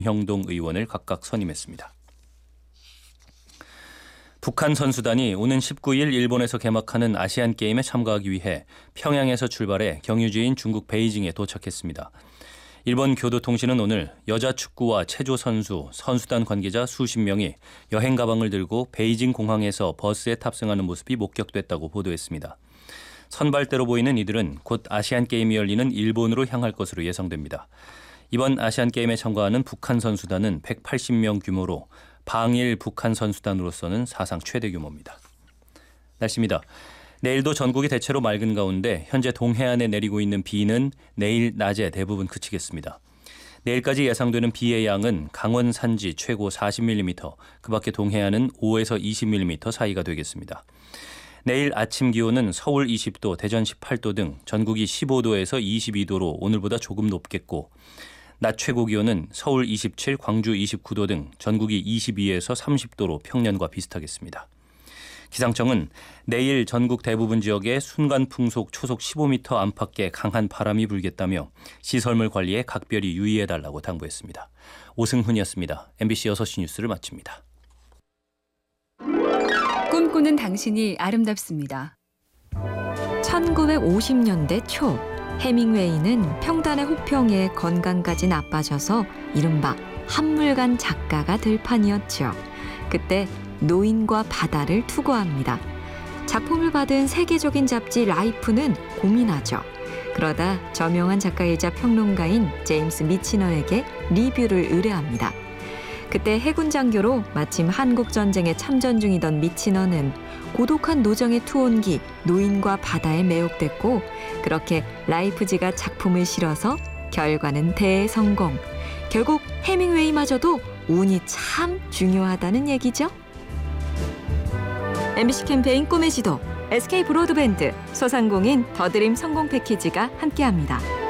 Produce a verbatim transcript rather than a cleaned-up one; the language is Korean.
형동 의원을 각각 선임했습니다. 북한 선수단이 오는 십구 일 일본에서 개막하는 아시안게임에 참가하기 위해 평양에서 출발해 경유지인 중국 베이징에 도착했습니다. 일본 교도통신은 오늘 여자 축구와 체조 선수, 선수단 관계자 수십 명이 여행 가방을 들고 베이징 공항에서 버스에 탑승하는 모습이 목격됐다고 보도했습니다. 선발대로 보이는 이들은 곧 아시안게임이 열리는 일본으로 향할 것으로 예상됩니다. 이번 아시안게임에 참가하는 북한 선수단은 백팔십 명 규모로 방일 북한 선수단으로서는 사상 최대 규모입니다. 날씨입니다. 내일도 전국이 대체로 맑은 가운데 현재 동해안에 내리고 있는 비는 내일 낮에 대부분 그치겠습니다. 내일까지 예상되는 비의 양은 강원 산지 최고 사십 밀리미터, 그 밖에 동해안은 오에서 이십 밀리미터 사이가 되겠습니다. 내일 아침 기온은 서울 이십 도, 대전 십팔 도 등 전국이 십오 도에서 이십이 도로 오늘보다 조금 높겠고 낮 최고 기온은 서울 이십칠, 광주 이십구 도 등 전국이 이십이에서 삼십 도로 평년과 비슷하겠습니다. 기상청은 내일 전국 대부분 지역에 순간 풍속 초속 십오 미터 안팎의 강한 바람이 불겠다며 시설물 관리에 각별히 유의해달라고 당부했습니다. 오승훈이었습니다. 엠비씨 여섯 시 뉴스를 마칩니다. 꿈꾸는 당신이 아름답습니다. 천구백오십 년대 초 해밍웨이는 평단의 호평에 건강까지 나빠져서 이른바 한물간 작가가 될 판이었죠. 그때 노인과 바다를 투고합니다. 작품을 받은 세계적인 잡지 라이프는 고민하죠. 그러다 저명한 작가이자 평론가인 제임스 미치너에게 리뷰를 의뢰합니다. 그때 해군 장교로 마침 한국전쟁에 참전 중이던 미치너는 고독한 노정의 투혼기 노인과 바다에 매혹됐고 그렇게 라이프지가 작품을 실어서 결과는 대성공. 결국 해밍웨이마저도 운이 참 중요하다는 얘기죠. 엠비씨 캠페인 꿈의 지도, 에스케이 브로드밴드, 소상공인 더드림 성공 패키지가 함께합니다.